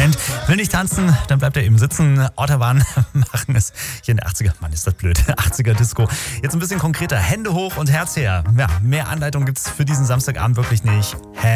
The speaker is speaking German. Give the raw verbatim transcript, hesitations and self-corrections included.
kennt. Will nicht tanzen, dann bleibt er eben sitzen. Autobahn machen es hier in der achtziger. Mann, ist das blöd. achtziger Disco. Jetzt ein bisschen konkreter. Hände hoch und Herz her. Ja, mehr Anleitung gibt's für diesen Samstagabend wirklich nicht. Hä?